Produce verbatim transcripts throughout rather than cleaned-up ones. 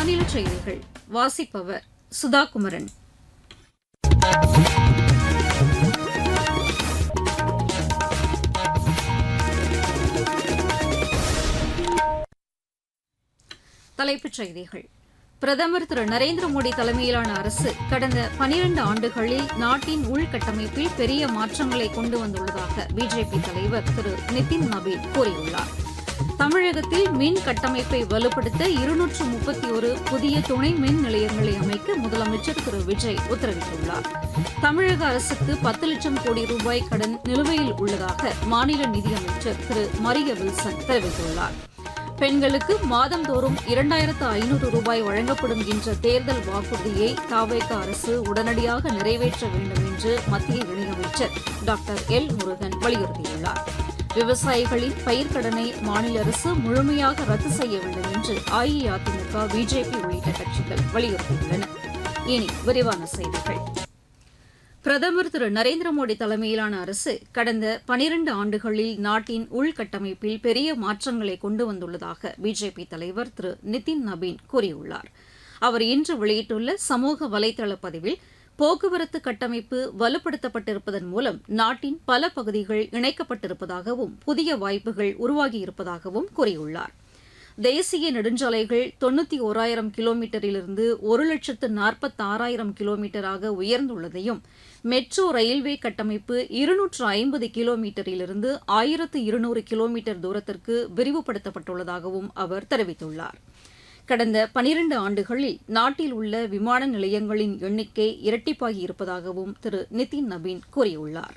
மாநில செய்திகள் வாசிப்பவர் சுதா குமரன். தலைப்புச் செய்திகள். பிரதமர் திரு நரேந்திர மோடி தலைமையிலான அரசு கடந்த பனிரண்டு ஆண்டுகளில் நாட்டின் உள்கட்டமைப்பில் பெரிய மாற்றங்களை கொண்டு வந்துள்ளதாக பிஜேபி தலைவர் திரு நிதின் நபீன் கூறியுள்ளார். தமிழகத்தில் மின் கட்டமைப்பை வலுப்படுத்த இருநூற்று முப்பத்தி ஒரு புதிய துணை மின் நிலையங்களை அமைக்க முதலமைச்சர் திரு விஜய் உத்தரவிட்டுள்ளார். தமிழக அரசுக்கு பத்து லட்சம் கோடி ரூபாய் கடன் நிலுவையில் உள்ளதாக மாநில நிதியமைச்சர் திரு மரிய வில்சன் தெரிவித்துள்ளார். பெண்களுக்கு மாதந்தோறும் இரண்டாயிரத்து ஐநூறு ரூபாய் வழங்கப்படும் என்ற தேர்தல் வாக்குறுதியை தவேக அரசு உடனடியாக நிறைவேற்ற வேண்டும் என்று மத்திய இணையமைச்சர் டாக்டர் எல் முருகன் வலியுறுத்தியுள்ளார். விவசாயிகளின் பயிர்க்கடனை மாநில அரசு முழுமையாக ரத்து செய்ய வேண்டும் என்று அஇஅதிமுக, பிஜேபி உள்ளிட்ட கட்சிகள் வலியுறுத்தியுள்ளன. இனி விரிவான செய்திகள். பிரதமர் திரு நரேந்திர மோடி தலைமையிலான அரசு கடந்த பனிரண்டு ஆண்டுகளில் நாட்டின் உள்கட்டமைப்பில் பெரிய மாற்றங்களை கொண்டு வந்துள்ளதாக பிஜேபி தலைவர் திரு நிதின் நபீன் கூறியுள்ளார். அவர் இன்று வெளியிட்டுள்ள சமூக வலைதள பதிவில் போக்குவரத்து கட்டமைப்பு வலுப்படுத்தப்பட்டிருப்பதன் மூலம் நாட்டின் பல பகுதிகள் இணைக்கப்பட்டிருப்பதாகவும் புதிய வாய்ப்புகள் உருவாகியிருப்பதாகவும் கூறியுள்ளார். தேசிய நெடுஞ்சாலைகள் தொன்னூத்தி ஓராயிரம் கிலோமீட்டரிலிருந்து ஒரு லட்சத்து நாற்பத்தி ஆறாயிரம் கிலோமீட்டராக உயர்ந்துள்ளதையும் மெட்ரோ ரயில்வே கட்டமைப்பு இருநூற்று ஐம்பது கிலோமீட்டரிலிருந்து ஆயிரத்து இருநூறு கிலோமீட்டர் தூரத்திற்கு விரிவுபடுத்தப்பட்டுள்ளதாகவும் அவர் தெரிவித்துள்ளார். கடந்த பனிரண்டு ஆண்டுகளில் நாட்டில் உள்ள விமான நிலையங்களின் எண்ணிக்கை இரட்டிப்பாகியிருப்பதாகவும் திரு நிதின் நபீன் கூறியுள்ளார்.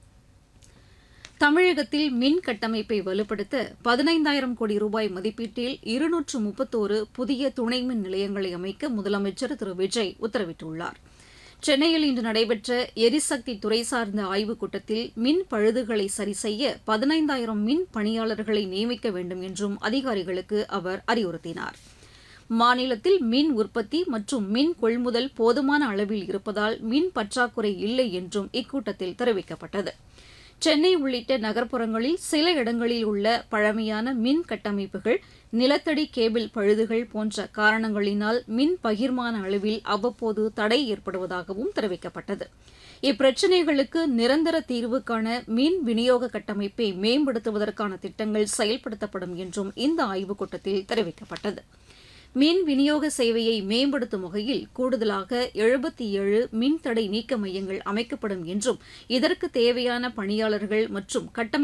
தமிழகத்தில் மின் கட்டமைப்பை வலுப்படுத்த பதினைந்தாயிரம் கோடி ரூபாய் மதிப்பீட்டில் இருநூற்று முப்பத்தோரு புதிய துணை மின் நிலையங்களை அமைக்க முதலமைச்சர் திரு விஜய் உத்தரவிட்டுள்ளார். சென்னையில் இன்று நடைபெற்ற எரிசக்தி துறை சார்ந்த ஆய்வுக் கூட்டத்தில் மின் பழுதுகளை சரிசெய்ய பதினைந்தாயிரம் மின் பணியாளர்களை நியமிக்க வேண்டும் என்றும் அதிகாரிகளுக்கு அவர் அறிவுறுத்தினார். மாநிலத்தில் மின் உற்பத்தி மற்றும் மின் கொள்முதல் போதுமான அளவில் இருப்பதால் மின் பற்றாக்குறை இல்லை என்றும் இக்கூட்டத்தில் தெரிவிக்கப்பட்டது. சென்னை உள்ளிட்ட நகர்ப்புறங்களில் சில இடங்களில் உள்ள பழமையான மின் கட்டமைப்புகள், நிலத்தடி கேபிள் பழுதுகள் போன்ற காரணங்களினால் மின் பகிர்மான அளவில் அவ்வப்போது தடை ஏற்படுவதாகவும் தெரிவிக்கப்பட்டது. இப்பிரச்சினைகளுக்கு நிரந்தர தீர்வு காண மின் விநியோக கட்டமைப்பை மேம்படுத்துவதற்கான திட்டங்கள் செயல்படுத்தப்படும் என்றும் இந்த ஆய்வுக் கூட்டத்தில் தெரிவிக்கப்பட்டது. மின் விநியோக சேவையை மேம்படுத்தும் வகையில் கூடுதலாக எழுபத்தி ஏழு மின்தடை நீக்க மையங்கள் அமைக்கப்படும் என்றும் இதற்கு தேவையான பணியாளர்கள் மற்றும் கட்டமைப்பு